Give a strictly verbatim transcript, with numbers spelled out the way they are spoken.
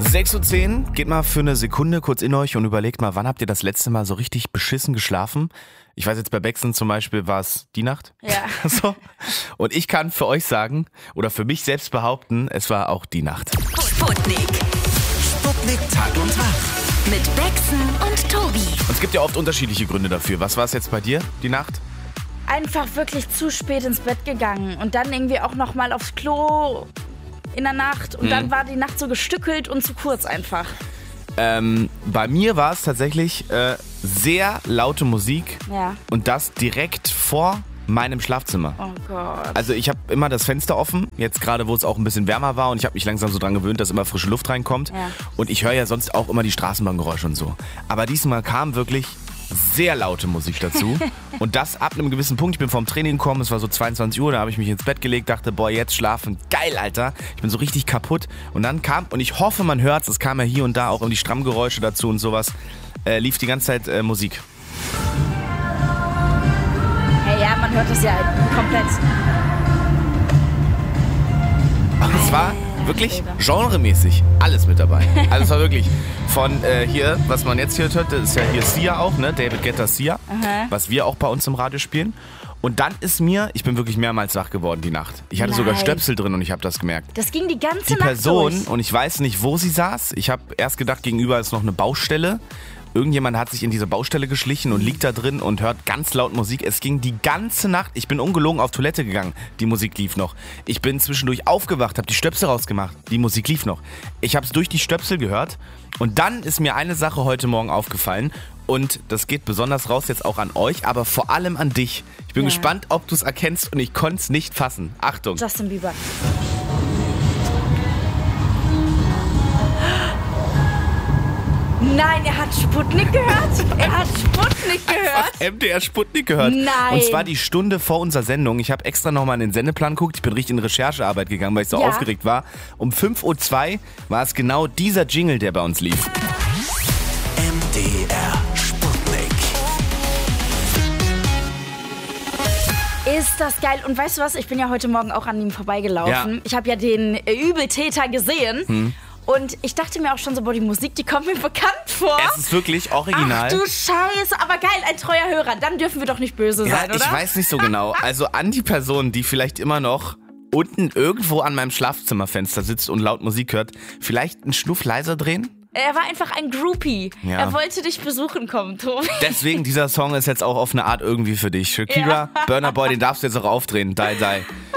sechs Uhr zehn, geht mal für eine Sekunde kurz in euch und überlegt mal, wann habt ihr das letzte Mal so richtig beschissen geschlafen? Ich weiß jetzt, bei Bexen zum Beispiel war es die Nacht. Ja. So. Und ich kann für euch sagen, oder für mich selbst behaupten, es war auch die Nacht. Sputnik. Sputnik Tag und Nacht. Mit Bexen und Tobi. Und es gibt ja oft unterschiedliche Gründe dafür. Was war es jetzt bei dir, die Nacht? Einfach wirklich zu spät ins Bett gegangen und dann irgendwie auch noch mal aufs Klo in der Nacht und Mhm. dann war die Nacht so gestückelt und zu kurz einfach. Ähm, bei mir war es tatsächlich äh, sehr laute Musik Ja. und das direkt vor meinem Schlafzimmer. Oh Gott. Also ich habe immer das Fenster offen, jetzt gerade wo es auch ein bisschen wärmer war und ich habe mich langsam so dran gewöhnt, dass immer frische Luft reinkommt. Ja. Und ich höre ja sonst auch immer die Straßenbahngeräusche und so. Aber diesmal kam wirklich sehr laute Musik dazu und das ab einem gewissen Punkt. Ich bin vom Training gekommen, es war so zweiundzwanzig Uhr, da habe ich mich ins Bett gelegt, dachte, boah, jetzt schlafen, geil, Alter. Ich bin so richtig kaputt und dann kam, und ich hoffe, man hört es, es kam ja hier und da auch um die Strammgeräusche dazu und sowas, äh, lief die ganze Zeit äh, Musik. Hey, ja, man hört es ja komplett. Aber es war wirklich genremäßig alles mit dabei. Also es war wirklich von äh, hier, was man jetzt hier hört, das ist ja hier Sia auch, ne? David Guetta Sia, Aha. was wir auch bei uns im Radio spielen. Und dann ist mir, ich bin wirklich mehrmals wach geworden die Nacht. Ich hatte Nein. sogar Stöpsel drin und ich habe das gemerkt. Das ging die ganze Die Nacht Person, durch. und ich weiß nicht, wo sie saß. Ich habe erst gedacht, gegenüber ist noch eine Baustelle. Irgendjemand hat sich in diese Baustelle geschlichen und liegt da drin und hört ganz laut Musik. Es ging die ganze Nacht. Ich bin ungelogen auf Toilette gegangen. Die Musik lief noch. Ich bin zwischendurch aufgewacht, habe die Stöpsel rausgemacht. Die Musik lief noch. Ich habe es durch die Stöpsel gehört. Und dann ist mir eine Sache heute Morgen aufgefallen. Und das geht besonders raus jetzt auch an euch, aber vor allem an dich. Ich bin Ja. gespannt, ob du es erkennst und ich konnte es nicht fassen. Achtung. Justin Bieber. Nein, er hat Sputnik gehört. Er hat Sputnik gehört. M D R Sputnik gehört. Nein. Und zwar die Stunde vor unserer Sendung. Ich habe extra nochmal in den Sendeplan geguckt. Ich bin richtig in Recherchearbeit gegangen, weil ich so Ja. aufgeregt war. Um fünf Uhr zwei war es genau dieser Jingle, der bei uns lief. M D R Sputnik. Ist das geil. Und weißt du was? Ich bin ja heute Morgen auch an ihm vorbeigelaufen. Ja. Ich habe ja den äh, Übeltäter gesehen. Hm. Und ich dachte mir auch schon so, boah, die Musik, die kommt mir bekannt vor. Es ist wirklich original. Ach du Scheiße, aber geil, ein treuer Hörer. Dann dürfen wir doch nicht böse ja, sein, oder? ich weiß nicht so genau. Also an die Person, die vielleicht immer noch unten irgendwo an meinem Schlafzimmerfenster sitzt und laut Musik hört, vielleicht einen Schnuff leiser drehen? Er war einfach ein Groupie. Ja. Er wollte dich besuchen kommen, Tobi. Deswegen, dieser Song ist jetzt auch auf eine Art irgendwie für dich. Shakira, Ja. Burna Boy, den darfst du jetzt auch aufdrehen. Die, die.